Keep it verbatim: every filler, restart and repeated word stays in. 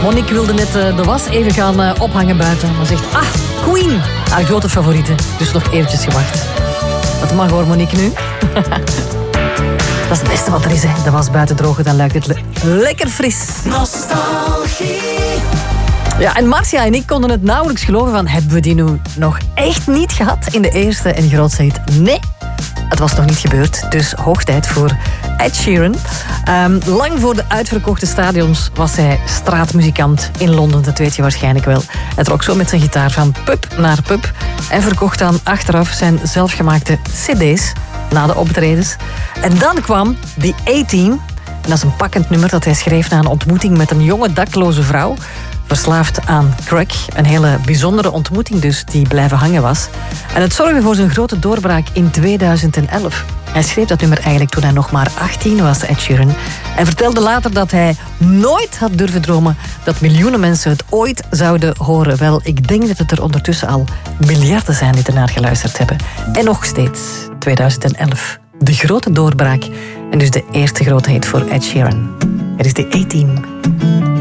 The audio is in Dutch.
Monique wilde net uh, de was even gaan uh, ophangen buiten. Maar zegt, ah, Queen, haar grote favoriete. Dus nog eventjes gewacht. Dat mag hoor, Monique, nu. Dat is het beste wat er is, hè. De was buiten drogen, dan luidt het le- lekker fris. Nostalgie. Ja, en Marcia en ik konden het nauwelijks geloven van... hebben we die nu nog echt niet gehad in de eerste en grootste hit? Nee, het was nog niet gebeurd. Dus hoog tijd voor Ed Sheeran. Um, lang voor de uitverkochte stadions was hij straatmuzikant in Londen. Dat weet je waarschijnlijk wel. Hij trok zo met zijn gitaar van pub naar pub. En verkocht dan achteraf zijn zelfgemaakte cd's na de optredens. En dan kwam The A-Team. En dat is een pakkend nummer dat hij schreef na een ontmoeting met een jonge dakloze vrouw. Verslaafd aan crack. Een hele bijzondere ontmoeting dus, die blijven hangen was. En het zorgde voor zijn grote doorbraak in tweeduizend elf. Hij schreef dat nummer eigenlijk toen hij nog maar achttien was, Ed Sheeran. En vertelde later dat hij nooit had durven dromen dat miljoenen mensen het ooit zouden horen. Wel, ik denk dat het er ondertussen al miljarden zijn die ernaar geluisterd hebben. En nog steeds, tweeduizend elf, de grote doorbraak. En dus de eerste grote hit voor Ed Sheeran. Het is de A-Team.